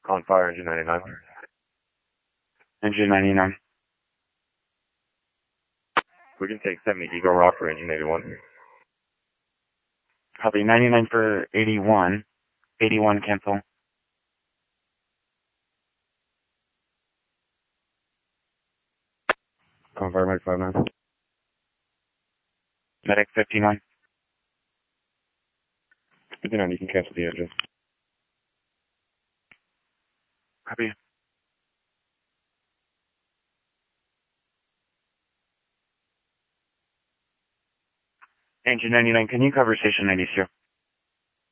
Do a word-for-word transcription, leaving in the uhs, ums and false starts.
On fire, engine ninety-nine. Engine ninety-nine. We can take seventy Eagle Rock for engine eighty-one. Copy, ninety-nine for eighty-one. eighty-one, cancel. On fire, Medic five nine. Medic fifty-nine. fifty-nine, you can cancel the engine. Copy. Engine ninety-nine, can you cover station ninety-two?